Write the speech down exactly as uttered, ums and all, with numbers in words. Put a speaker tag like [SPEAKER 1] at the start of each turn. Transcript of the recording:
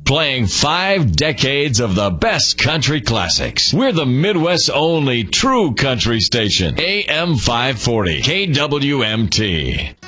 [SPEAKER 1] playing five decades of the best country classics. We're the Midwest's only true country station. A M five forty, K W M T.